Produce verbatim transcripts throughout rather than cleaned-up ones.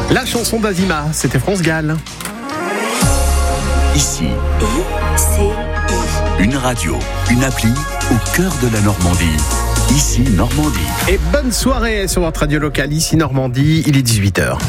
La chanson d'Azima, c'était France Gall. Ici, I C I. une radio, une appli au cœur de la Normandie. Ici Normandie. Et bonne soirée sur votre radio locale, ici Normandie, il est dix-huit heures.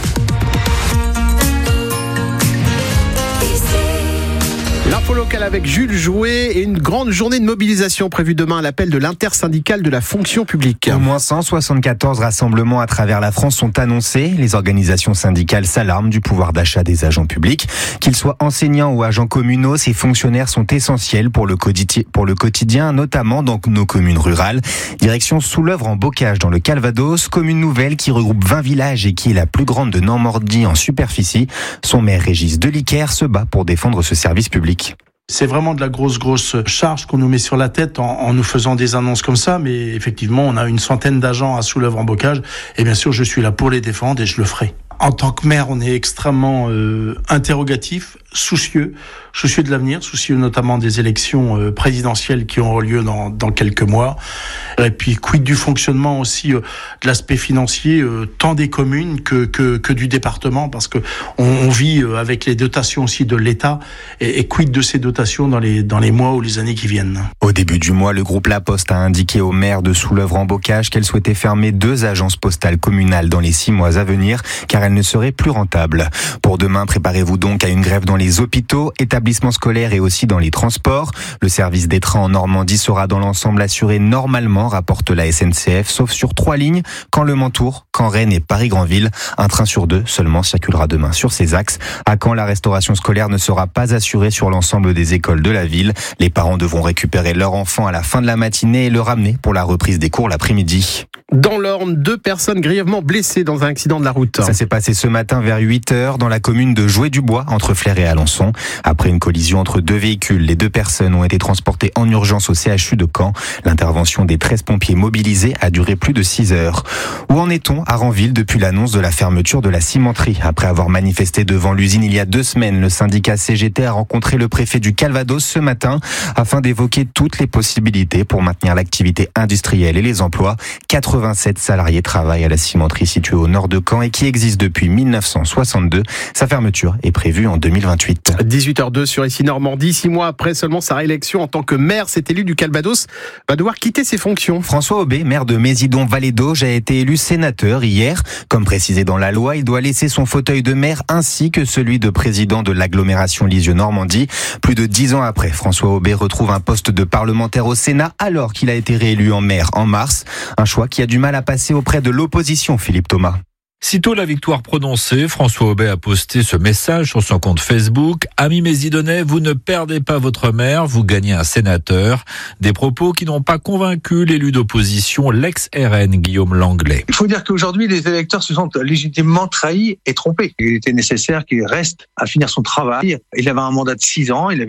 L'info locale avec Jules Jouet et une grande journée de mobilisation prévue demain à l'appel de l'intersyndicale de la fonction publique. Au moins cent soixante-quatorze rassemblements à travers la France sont annoncés. Les organisations syndicales s'alarment du pouvoir d'achat des agents publics. Qu'ils soient enseignants ou agents communaux, ces fonctionnaires sont essentiels pour le quotidien, pour le quotidien, notamment dans nos communes rurales. Direction Soulœuvre en Bocage dans le Calvados, commune nouvelle qui regroupe vingt villages et qui est la plus grande de Normandie en superficie. Son maire Régis Deliquer se bat pour défendre ce service public. C'est vraiment de la grosse, grosse charge qu'on nous met sur la tête en, en nous faisant des annonces comme ça. Mais effectivement, on a une centaine d'agents à Soulœuvre en Bocage. Et bien sûr, je suis là pour les défendre et je le ferai. En tant que maire, on est extrêmement euh, interrogatif, soucieux, soucieux de l'avenir, soucieux notamment des élections euh, présidentielles qui auront lieu dans, dans quelques mois. Et puis, quid du fonctionnement aussi euh, de l'aspect financier, euh, tant des communes que, que, que du département, parce que on, on vit euh, avec les dotations aussi de l'État, et, et quid de ces dotations dans les, dans les mois ou les années qui viennent. Au début du mois, le groupe La Poste a indiqué au maire de Soulœuvre en Bocage qu'elle souhaitait fermer deux agences postales communales dans les six mois à venir, car elle ne serait plus rentable. Pour demain, préparez-vous donc à une grève dans les hôpitaux, établissements scolaires et aussi dans les transports. Le service des trains en Normandie sera dans l'ensemble assuré normalement, rapporte la S N C F, sauf sur trois lignes, Caen Le Mans-Tours, Caen Rennes et Paris-Granville. Un train sur deux seulement circulera demain sur ces axes. À Caen, la restauration scolaire ne sera pas assurée sur l'ensemble des écoles de la ville. Les parents devront récupérer leur enfant à la fin de la matinée et le ramener pour la reprise des cours l'après-midi. Dans l'Orne, deux personnes grièvement blessées dans un accident de la route. Ça s'est passé ce matin vers huit heures dans la commune de Joué-du-Bois, entre Flers et Alençon. Après une collision entre deux véhicules, les deux personnes ont été transportées en urgence au C H U de Caen. L'intervention des treize pompiers mobilisés a duré plus de six heures. Où en est-on à Ranville depuis l'annonce de la fermeture de la cimenterie? Après avoir manifesté devant l'usine il y a deux semaines, le syndicat C G T a rencontré le préfet du Calvados ce matin afin d'évoquer toutes les possibilités pour maintenir l'activité industrielle et les emplois. quatre-vingt-sept salariés travaillent à la cimenterie située au nord de Caen et qui existe depuis mille neuf cent soixante-deux. Sa fermeture est prévue en deux mille vingt-huit. dix-huit heures deux sur Ici Normandie. Six mois après seulement sa réélection en tant que maire, cet élu du Calvados va devoir quitter ses fonctions. François Aubé, maire de Mésidon-Vallée d'Auge, a été élu sénateur hier. Comme précisé dans la loi, il doit laisser son fauteuil de maire ainsi que celui de président de l'agglomération Lisieux-Normandie. Plus de dix ans après, François Aubé retrouve un poste de parlementaire au Sénat alors qu'il a été réélu en maire en mars. Un choix qui a du mal à passer auprès de l'opposition, Philippe Thomas. Sitôt la victoire prononcée, François Aubé a posté ce message sur son compte Facebook. « Amis mésidonnais, vous ne perdez pas votre maire, vous gagnez un sénateur ». Des propos qui n'ont pas convaincu l'élu d'opposition, l'ex-R N Guillaume Langlais. Il faut dire qu'aujourd'hui, les électeurs se sont légitimement trahis et trompés. Il était nécessaire qu'il reste à finir son travail. Il avait un mandat de six ans, il avait